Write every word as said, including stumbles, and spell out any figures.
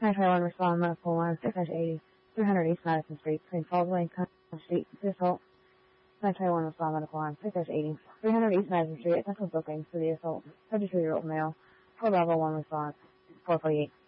nine twenty-one respond medical line six eighty, three hundred East Madison Street, between Falls Lane, Street, the assault. nine twenty-one respond medical line six eighty, three hundred East Madison Street, essential bookings for the assault. thirty-two-year-old male, four level one response, four forty-eight.